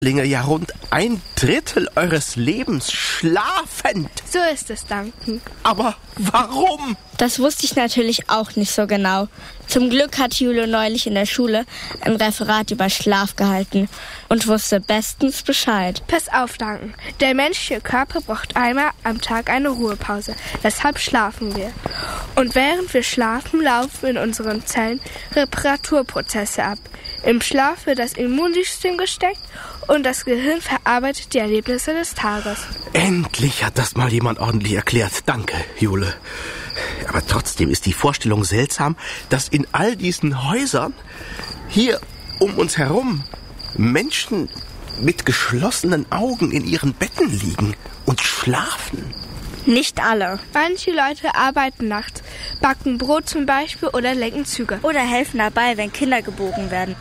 Ja rund 1/3 eures Lebens schlafend. So ist es, Duncan. Aber warum? Das wusste ich natürlich auch nicht so genau. Zum Glück hat Julo neulich in der Schule ein Referat über Schlaf gehalten und wusste bestens Bescheid. Pass auf, Duncan. Der menschliche Körper braucht einmal am Tag eine Ruhepause. Deshalb schlafen wir. Und während wir schlafen, laufen in unseren Zellen Reparaturprozesse ab. Im Schlaf wird das Immunsystem gesteckt und das Gehirn verarbeitet die Erlebnisse des Tages. Endlich hat das mal jemand ordentlich erklärt. Danke, Jule. Aber trotzdem ist die Vorstellung seltsam, dass in all diesen Häusern hier um uns herum Menschen mit geschlossenen Augen in ihren Betten liegen und schlafen. Nicht alle. Manche Leute arbeiten nachts, backen Brot zum Beispiel oder lenken Züge. Oder helfen dabei, wenn Kinder gebogen werden.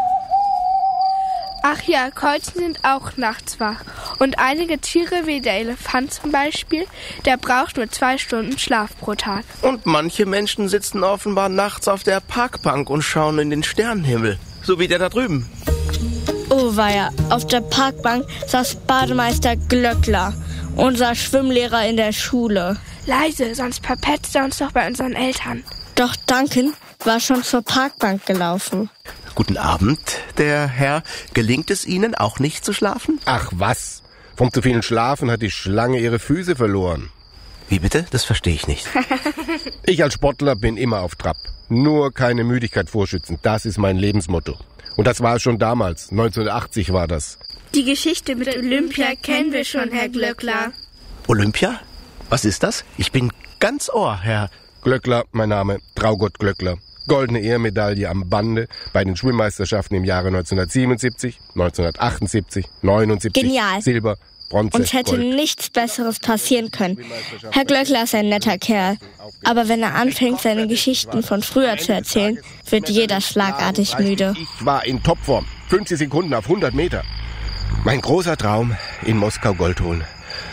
Ach ja, Käuzen sind auch nachts wach. Und einige Tiere, wie der Elefant zum Beispiel, der braucht nur 2 Stunden Schlaf pro Tag. Und manche Menschen sitzen offenbar nachts auf der Parkbank und schauen in den Sternenhimmel. So wie der da drüben. Oh weia, auf der Parkbank saß Bademeister Glöckler, unser Schwimmlehrer in der Schule. Leise, sonst verpetzt er uns doch bei unseren Eltern. Doch Duncan war schon zur Parkbank gelaufen. Guten Abend, der Herr. Gelingt es Ihnen auch nicht zu schlafen? Ach was, vom zu vielen Schlafen hat die Schlange ihre Füße verloren. Wie bitte? Das verstehe ich nicht. Ich als Sportler bin immer auf Trab. Nur keine Müdigkeit vorschützen, das ist mein Lebensmotto. Und das war es schon damals, 1980 war das. Die Geschichte mit Olympia kennen wir schon, Herr Glöckler. Olympia? Was ist das? Ich bin ganz Ohr, Herr. Glöckler, mein Name, Traugott Glöckler. Goldene Ehrmedaille am Bande bei den Schwimmmeisterschaften im Jahre 1977, 1978, 79, Genial. Silber, Bronze, Uns hätte Gold. nichts Besseres passieren können. Herr Glöckler ist ein netter Kerl. Aber wenn er anfängt, seine Geschichten von früher zu erzählen, wird jeder schlagartig müde. Ich war in Topform. 50 Sekunden auf 100 Meter. Mein großer Traum, in Moskau Gold holen.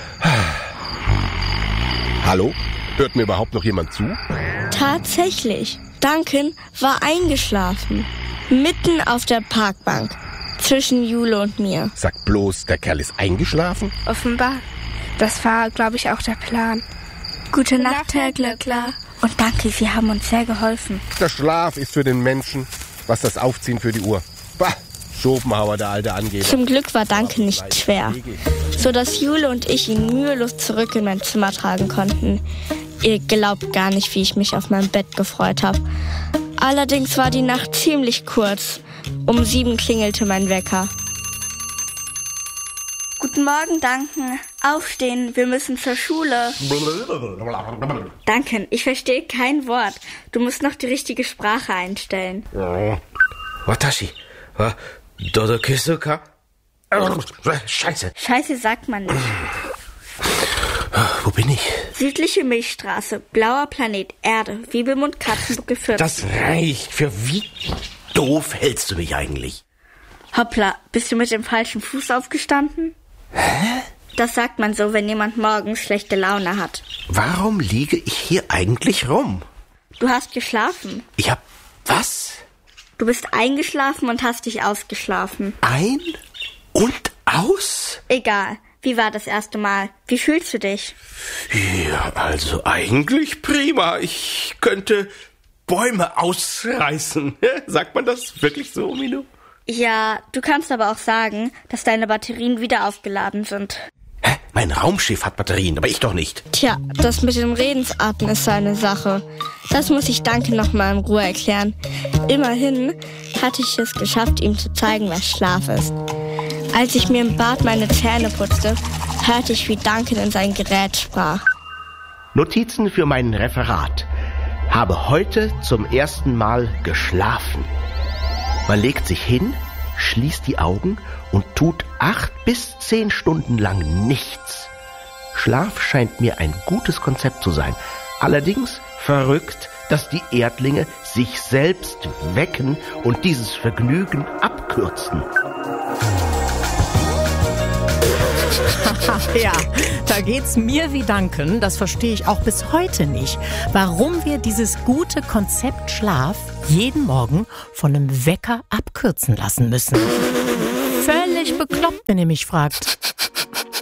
Hallo? Hört mir überhaupt noch jemand zu? Tatsächlich. Duncan war eingeschlafen. Mitten auf der Parkbank. Zwischen Jule und mir. Sag bloß, der Kerl ist eingeschlafen? Offenbar. Das war, glaube ich, auch der Plan. Gute Nacht, Herr Glöckler. Und danke, Sie haben uns sehr geholfen. Der Schlaf ist für den Menschen, was das Aufziehen für die Uhr. Bah, Schopenhauer, der alte Angeber. Zum Glück war Duncan nicht schwer, so dass Jule und ich ihn mühelos zurück in mein Zimmer tragen konnten. Ihr glaubt gar nicht, wie ich mich auf meinem Bett gefreut habe. Allerdings war die Nacht ziemlich kurz. Um 7 klingelte mein Wecker. Guten Morgen, Duncan. Aufstehen, wir müssen zur Schule. Duncan, ich verstehe kein Wort. Du musst noch die richtige Sprache einstellen. Watashi. Dodokesuka. Scheiße. Scheiße sagt man nicht. Wo bin ich? Südliche Milchstraße, blauer Planet, Erde, Wiebelmund, Katzenbuckel 40. Das reicht. Für wie doof hältst du mich eigentlich? Hoppla, bist du mit dem falschen Fuß aufgestanden? Hä? Das sagt man so, wenn jemand morgens schlechte Laune hat. Warum liege ich hier eigentlich rum? Du hast geschlafen. Ich hab... Was? Du bist eingeschlafen und hast dich ausgeschlafen. Ein und aus? Egal. Wie war das erste Mal? Wie fühlst du dich? Ja, also eigentlich prima. Ich könnte Bäume ausreißen. Sagt man das wirklich so, Mino? Ja, du kannst aber auch sagen, dass deine Batterien wieder aufgeladen sind. Hä? Mein Raumschiff hat Batterien, aber ich doch nicht. Tja, das mit den Redensarten ist seine Sache. Das muss ich Duncan noch mal in Ruhe erklären. Immerhin hatte ich es geschafft, ihm zu zeigen, was Schlaf ist. Als ich mir im Bad meine Zähne putzte, hörte ich, wie Duncan in sein Gerät sprach. Notizen für mein Referat. Habe heute zum ersten Mal geschlafen. Man legt sich hin, schließt die Augen und tut 8 bis 10 Stunden lang nichts. Schlaf scheint mir ein gutes Konzept zu sein. Allerdings verrückt, dass die Erdlinge sich selbst wecken und dieses Vergnügen abkürzen. Ja, da geht's mir wie Duncan, das verstehe ich auch bis heute nicht, warum wir dieses gute Konzept Schlaf jeden Morgen von einem Wecker abkürzen lassen müssen. Völlig völlig bekloppt, wenn ihr mich fragt.